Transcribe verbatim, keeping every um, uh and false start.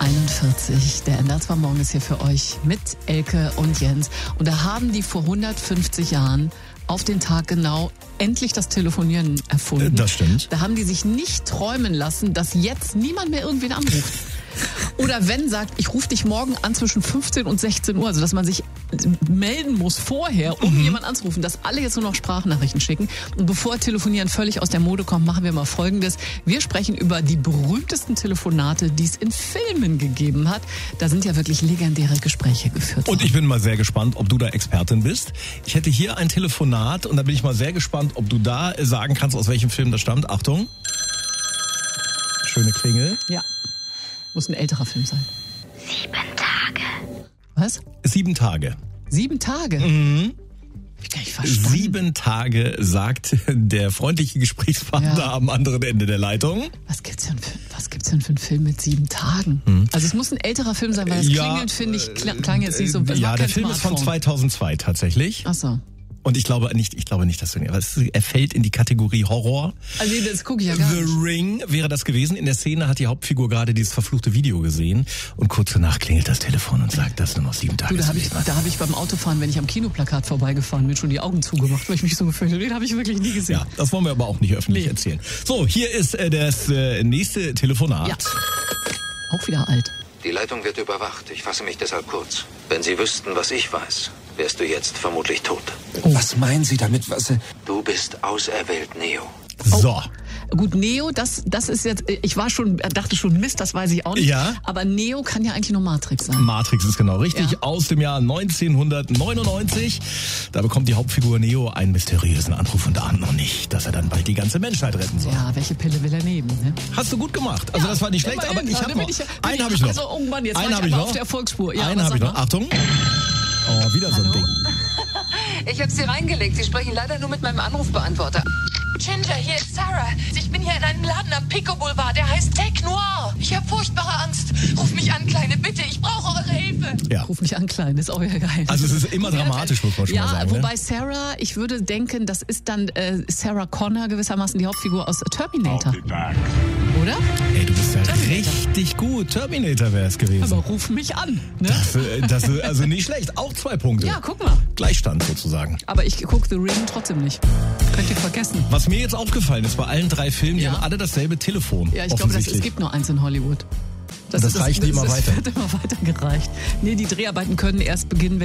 einundvierzig. Der N D R zwei Morgen ist hier für euch mit Elke und Jens. Und da haben die vor hundertfünfzig Jahren auf den Tag genau endlich das Telefonieren erfunden. Das stimmt. Da haben die sich nicht träumen lassen, dass jetzt niemand mehr irgendwen anruft. Oder wenn sagt, ich rufe dich morgen an zwischen fünfzehn und sechzehn Uhr, also dass man sich melden muss vorher, um mhm. jemanden anzurufen, dass alle jetzt nur noch Sprachnachrichten schicken. Und bevor Telefonieren völlig aus der Mode kommt, machen wir mal Folgendes. Wir sprechen über die berühmtesten Telefonate, die es in Filmen gegeben hat. Da sind ja wirklich legendäre Gespräche geführt worden. Und ich bin mal sehr gespannt, ob du da Expertin bist. Ich hätte hier ein Telefonat und da bin ich mal sehr gespannt, ob du da sagen kannst, aus welchem Film das stammt. Achtung. Schöne Klingel. Ja. Muss ein älterer Film sein. Sieben Tage. Was? Sieben Tage. Sieben Tage? Mhm. Ich kann nicht verstanden. Sieben Tage, sagt der freundliche Gesprächspartner ja. am anderen Ende der Leitung. Was gibt's denn für, was gibt's denn für einen Film mit sieben Tagen? Mhm. Also es muss ein älterer Film sein, weil das ja, Klingeln, finde ich, klang jetzt nicht so. Ja, der Film Smartphone. Ist von zweitausendzwei tatsächlich. Ach so. Und ich glaube nicht, ich glaube nicht, dass du, er fällt in die Kategorie Horror. Also das gucke ich ja gar The nicht. Ring wäre das gewesen. In der Szene hat die Hauptfigur gerade dieses verfluchte Video gesehen und kurz danach klingelt das Telefon und sagt, dass nur noch sieben Tage du, da habe ich, was. da habe ich beim Autofahren, wenn ich am Kinoplakat vorbeigefahren bin, schon die Augen zugemacht, weil ich mich so gefühlt habe. Den habe ich wirklich nie gesehen. Ja, das wollen wir aber auch nicht öffentlich nee. erzählen. So, hier ist äh, das äh, nächste Telefonat. Ja. Auch wieder alt. Die Leitung wird überwacht. Ich fasse mich deshalb kurz. Wenn Sie wüssten, was ich weiß, wärst du jetzt vermutlich tot. Oh. Was meinen Sie damit, was... Du bist auserwählt, Neo. So. Oh. Gut, Neo, das, das ist jetzt, ich war schon, dachte schon, Mist, das weiß ich auch nicht. Ja. Aber Neo kann ja eigentlich nur Matrix sein. Matrix ist genau richtig, ja. aus dem Jahr neunzehnhundertneunundneunzig. Da bekommt die Hauptfigur Neo einen mysteriösen Anruf und ahnt noch nicht, dass er dann bald die ganze Menschheit retten soll. Ja, welche Pille will er nehmen? Ne? Hast du gut gemacht. Also ja, das war nicht schlecht, aber ich habe noch, ich, einen habe ich noch. Also, oh Mann, jetzt einen war ich, ich noch noch. auf der Erfolgsspur. Ja, einen habe ich noch. Achtung. Oh, wieder so ein Ding. Ich habe sie reingelegt. Sie sprechen leider nur mit meinem Anrufbeantworter. Ginger, hier ist Sarah. Ich bin hier in einem Laden am Pico Boulevard. Der heißt Tech Noir. Ich habe furchtbare Angst. Ruf mich an, Kleine, bitte. Ich brauche eure Hilfe. Ja. Ruf mich an, Kleine. Ist auch ja geil. Also es ist immer dramatisch, muss man schon ja, mal sagen. Ja, wobei ne? Sarah, ich würde denken, das ist dann äh, Sarah Connor gewissermaßen die Hauptfigur aus Terminator. Oder? Ey, du bist ja Terminator. Richtig gut. Terminator wäre es gewesen. Aber ruf mich an. Ne? Das, das ist also nicht schlecht. Auch zwei Punkte. Ja, guck mal. Gleichstand sozusagen. Aber ich gucke The Ring trotzdem nicht. Könnt ihr vergessen. Was mir jetzt aufgefallen ist, bei allen drei Filmen, ja. die haben alle dasselbe Telefon. Ja, ich glaube, es gibt nur eins in Hollywood. Das, das reicht das, immer das weiter. Das wird immer weitergereicht. Nee, die Dreharbeiten können erst beginnen, wenn